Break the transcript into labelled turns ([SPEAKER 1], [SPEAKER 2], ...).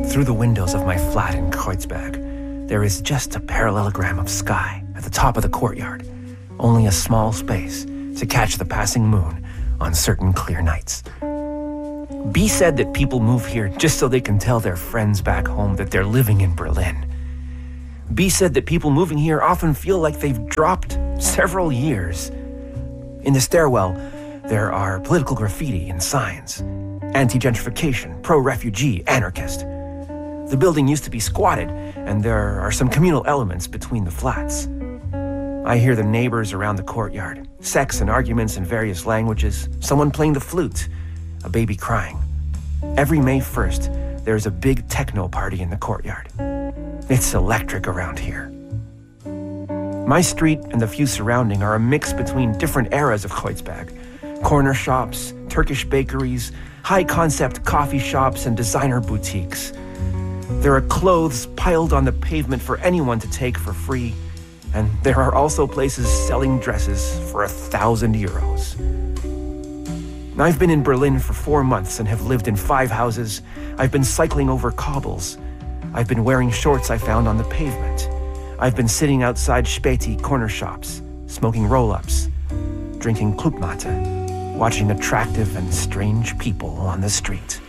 [SPEAKER 1] Through the windows of my flat in Kreuzberg, there is just a parallelogram of sky at the top of the courtyard, only a small space to catch the passing moon on certain clear nights. B said that people move here just so they can tell their friends back home that they're living in Berlin. B said that people moving here often feel like they've dropped several years. In the stairwell, there are political graffiti and signs. Anti-gentrification, pro-refugee, anarchist. The building used to be squatted, and there are some communal elements between the flats. I hear the neighbors around the courtyard, sex and arguments in various languages, someone playing the flute, a baby crying. Every May 1st, there's a big techno party in the courtyard. It's electric around here. My street and the few surrounding are a mix between different eras of Kreuzberg. Corner shops, Turkish bakeries, high-concept coffee shops, and designer boutiques. There are clothes piled on the pavement for anyone to take for free, and there are also places selling dresses for 1,000 euros. I've been in Berlin for 4 months and have lived in 5 houses. I've been cycling over cobbles. I've been wearing shorts I found on the pavement. I've been sitting outside Späti corner shops, smoking roll-ups, drinking Clubmate, watching attractive and strange people on the street.